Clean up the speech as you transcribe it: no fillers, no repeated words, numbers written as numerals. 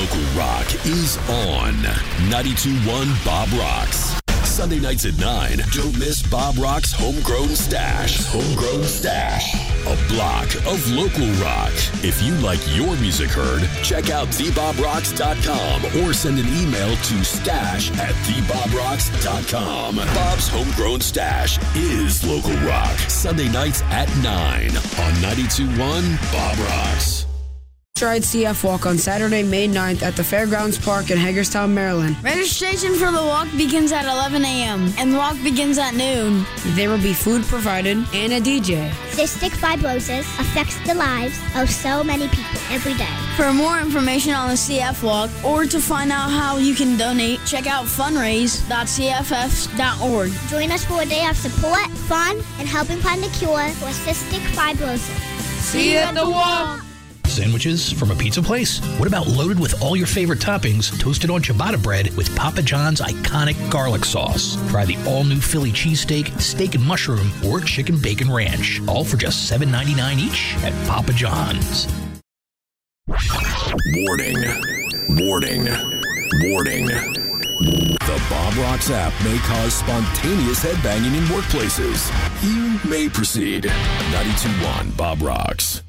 Local rock is on 92.1 Bob Rocks. Sunday nights at 9, don't miss Bob Rock's Homegrown Stash. Homegrown Stash, a block of local rock. If you like your music heard, check out thebobrocks.com or send an email to stash@thebobrocks.com. Bob's Homegrown Stash is local rock. Sunday nights at 9 on 92.1 Bob Rocks. Ride CF Walk on Saturday, May 9th at the Fairgrounds Park in Hagerstown, Maryland. Registration for the walk begins at 11 a.m. and the walk begins at noon. There will be food provided and a DJ. Cystic fibrosis affects the lives of so many people every day. For more information on the CF Walk or to find out how you can donate, check out fundraise.cff.org. Join us for a day of support, fun, and helping find a cure for cystic fibrosis. See you at the walk! Sandwiches from a pizza place? What about loaded with all your favorite toppings, toasted on ciabatta bread with Papa John's iconic garlic sauce? Try the all-new Philly cheesesteak, steak and mushroom, or chicken bacon ranch. All for just $7.99 each at Papa John's. Warning. Warning. Warning. The Bob Rocks app may cause spontaneous headbanging in workplaces. You may proceed. 92.1 Bob Rocks.